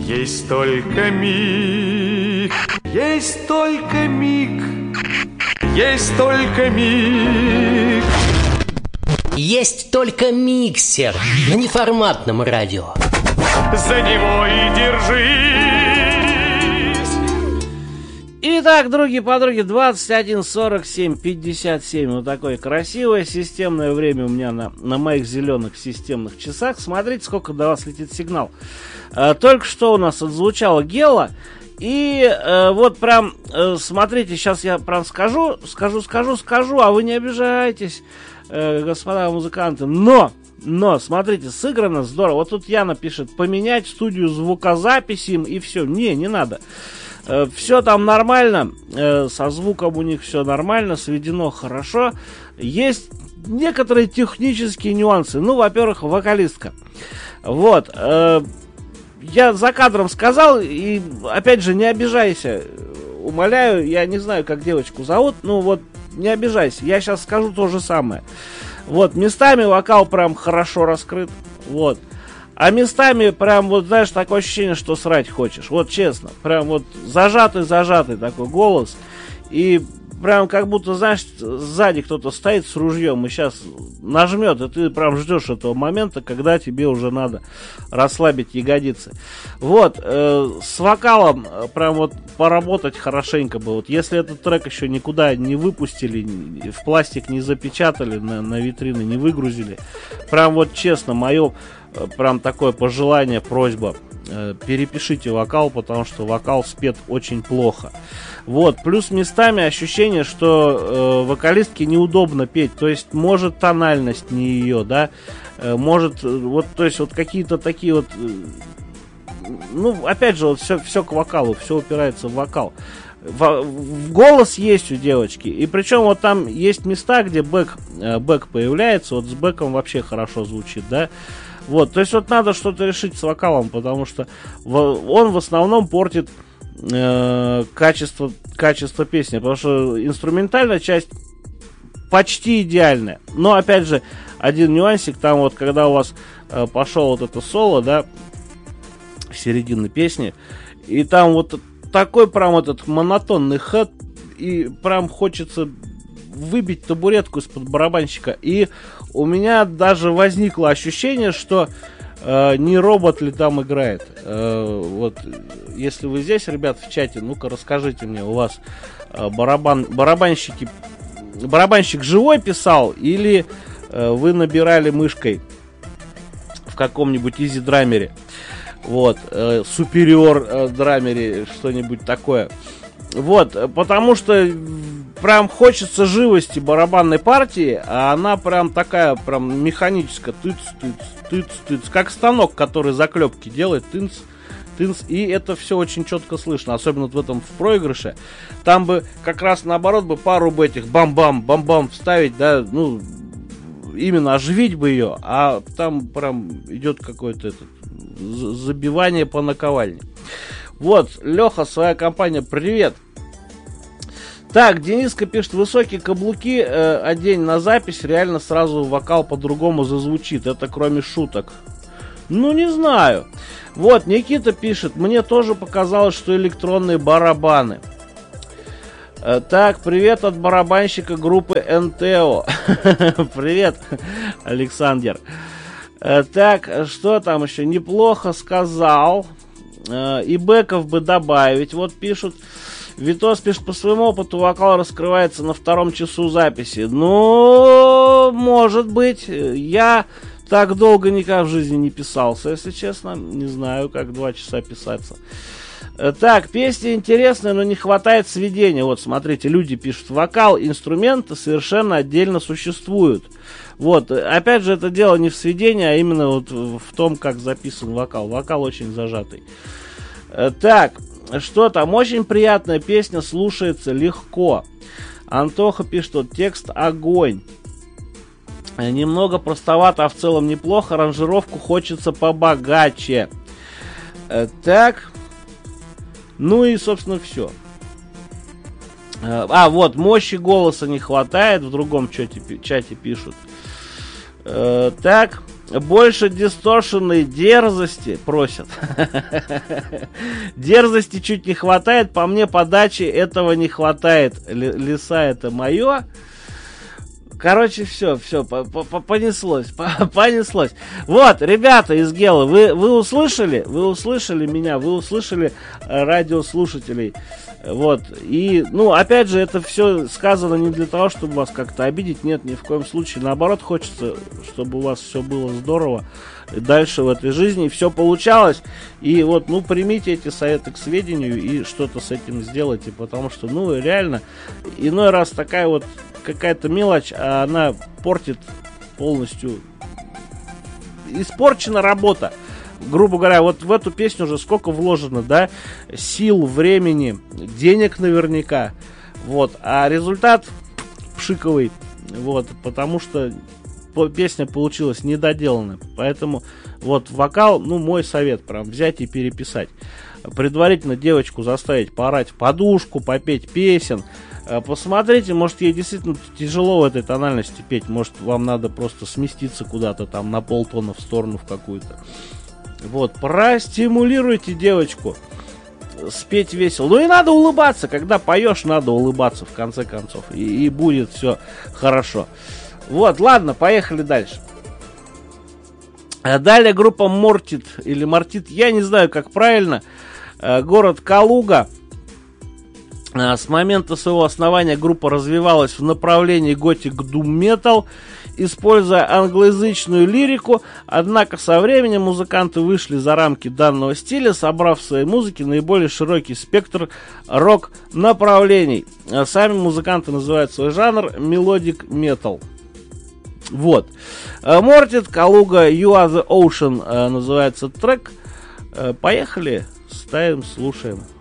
Есть только миг, есть только миг, есть только миг. Есть только миксер на неформатном радио. За него и держись. Итак, другие подруги, 21:47:57. Вот такое красивое системное время у меня на моих зеленых системных часах. Смотрите, сколько до вас летит сигнал. Только что у нас отзвучала Гела. И вот прям, смотрите, сейчас я прям скажу, а вы не обижайтесь, господа музыканты. Но, смотрите, сыграно здорово. Вот тут Яна пишет, поменять студию звукозаписи и все. Не надо. Все там нормально, со звуком у них все нормально, сведено хорошо. Есть некоторые технические нюансы. Ну, во-первых, вокалистка. Вот. Я за кадром сказал, и опять же, не обижайся. Умоляю, я не знаю, как девочку зовут, ну вот, не обижайся. Я сейчас скажу то же самое. Вот, местами вокал прям хорошо раскрыт. Вот. А местами прям, вот, знаешь, такое ощущение, что срать хочешь. Вот честно. Прям вот зажатый такой голос. И прям как будто, знаешь, сзади кто-то стоит с ружьем и сейчас нажмет, и ты прям ждешь этого момента, когда тебе уже надо расслабить ягодицы. Вот, с вокалом прям вот поработать хорошенько бы. Вот если этот трек еще никуда не выпустили, в пластик не запечатали, на витрины не выгрузили, прям вот честно, мое прям такое пожелание, просьба, перепишите вокал, потому что вокал спет очень плохо. Вот, плюс местами ощущение, что вокалистке неудобно петь, то есть может тональность не ее, да, может, вот, то есть вот какие-то такие вот, ну, опять же, вот все к вокалу, все упирается в вокал. В голос есть у девочки, и причем вот там есть места, где бэк появляется, вот с бэком вообще хорошо звучит, да. Вот, то есть вот надо что-то решить с вокалом, потому что он в основном портит качество песни, потому что инструментальная часть почти идеальная. Но опять же, один нюансик, там вот когда у вас пошел вот это соло, да, в середине песни, и там вот такой прям этот монотонный хэт, и прям хочется выбить табуретку из-под барабанщика. И у меня даже возникло ощущение, что не робот ли там играет. Вот, если вы здесь, ребят, в чате, ну-ка расскажите мне, у вас барабанщик живой писал, или вы набирали мышкой в каком-нибудь изи-драмере, вот, супериор драмере, что-нибудь такое. Вот, потому что прям хочется живости барабанной партии, а она прям такая, прям механическая, тыц, как станок, который заклепки делает, тынц, и это все очень четко слышно, особенно вот в этом в проигрыше. Там бы как раз наоборот бы пару бы этих бам-бам вставить, да, ну, именно оживить бы ее, а там прям идет какое-то забивание по наковальне. Вот, Леха, своя компания, привет. Так, Дениска пишет, высокие каблуки одень на запись, реально сразу вокал по-другому зазвучит, это кроме шуток. Ну, не знаю. Вот, Никита пишет, мне тоже показалось, что электронные барабаны. Так, привет от барабанщика группы НТО. Привет, Александр. Так, что там еще? Неплохо сказал. И бэков бы добавить. Вот пишут, Витос пишет, по своему опыту вокал раскрывается на 2 часу записи. Ну, может быть. Я так долго никогда в жизни не писался, если честно. Не знаю, как 2 часа писаться. Так, песня интересная, но не хватает сведения. Вот, смотрите, люди пишут, вокал, инструменты совершенно отдельно существуют. Вот, опять же, это дело не в сведении, а именно вот в том, как записан вокал. Вокал очень зажатый. Так, что там? Очень приятная песня, слушается легко. Антоха пишет, что текст огонь. Немного простовато, а в целом неплохо. Аранжировку хочется побогаче. Так. Ну и, собственно, все. Вот, мощи голоса не хватает. В другом чате пишут. Так. больше дисторшенной дерзости просят. Дерзости чуть не хватает, по мне подачи этого не хватает. Леса это мое. Короче, все, понеслось. Вот, ребята из Гела, вы услышали меня, вы услышали радиослушателей. Вот, и, ну, опять же, это все сказано не для того, чтобы вас как-то обидеть, нет, ни в коем случае. Наоборот, хочется, чтобы у вас все было здорово дальше в этой жизни, все получалось. И вот, ну, примите эти советы к сведению и что-то с этим сделайте, потому что, ну, реально, иной раз такая вот какая-то мелочь, а она портит полностью. Испорчена работа. Грубо говоря, вот в эту песню уже сколько вложено, да, сил, времени, денег наверняка, вот, а результат пшиковый, вот, потому что песня получилась недоделанная, поэтому вот вокал, ну, мой совет, прям взять и переписать, предварительно девочку заставить поорать в подушку, попеть песен. Посмотрите, может, ей действительно тяжело в этой тональности петь, может, вам надо просто сместиться куда-то там на полтона в сторону в какую-то. Вот, простимулируйте девочку спеть весело. Ну и надо улыбаться, когда поешь, надо улыбаться в конце концов, и будет все хорошо. Вот, ладно, поехали дальше. Далее группа Мортит или Мортит, я не знаю, как правильно. Город Калуга. С момента своего основания группа развивалась в направлении готик doom metal, используя англоязычную лирику, однако со временем музыканты вышли за рамки данного стиля, собрав в своей музыке наиболее широкий спектр рок-направлений. Сами музыканты называют свой жанр мелодик метал. Вот. Мортит, Калуга, You Are The Ocean называется трек. Поехали, ставим, слушаем.